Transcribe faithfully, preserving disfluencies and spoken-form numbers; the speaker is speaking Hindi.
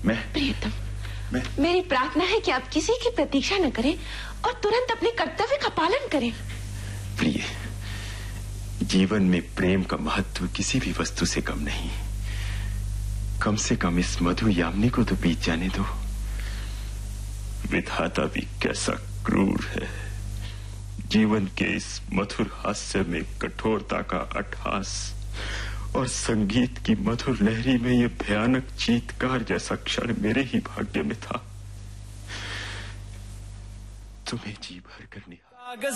मैं प्रियतम, मैं मेरी प्रार्थना है कि आप किसी की प्रतीक्षा न करें और तुरंत अपने कर्तव्य का पालन करें। प्रिय, जीवन में प्रेम का महत्व किसी भी वस्तु से कम नहीं। कम से कम इस मधु यामिनी को तो बीत जाने दो। विधाता भी कैसा क्रूर है। जीवन के इस मधुर हास्य में कठोरता का अट्टहास और संगीत की मधुर लहरी में यह भयानक चीत्कार जैसा क्षण मेरे ही भाग्य में था। तुम्हें जी भर कर निहार